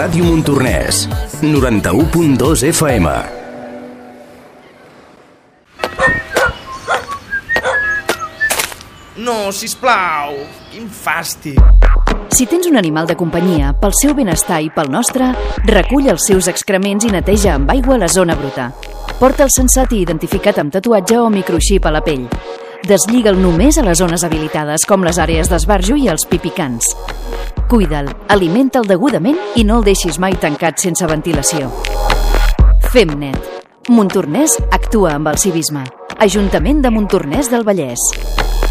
Ràdio Montornès, 91.2 FM. No, sisplau, quin fàstic. Si tens un animal de companyia, pel seu benestar i pel nostre, recull els seus excrements i neteja amb aigua la zona bruta. Porta'l sensat i identificat amb tatuatge o microxip a la pell. Deslliga'l només a les zones habilitades, com les àrees d'esbarjo i els pipicants. Cuida'l, alimenta'l degudament i no el deixis mai tancat sense ventilació. Fem net. Montornès actua amb el civisme. Ajuntament de Montornès del Vallès.